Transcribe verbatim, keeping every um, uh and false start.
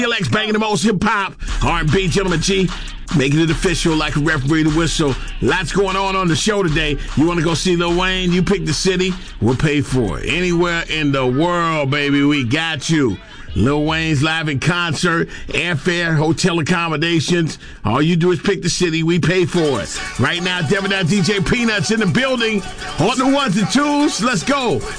Lex banging the most hip-hop, R and B, Gentleman G, making it official like a referee to whistle. Lots going on on the show today. You want to go see Lil Wayne? You pick the city, we'll pay for it. Anywhere in the world, baby, we got you. Lil Wayne's live in concert, airfare, hotel accommodations. All you do is pick the city, we pay for it. Right now, Devin D J Peanuts in the building on the ones and twos. Let's go.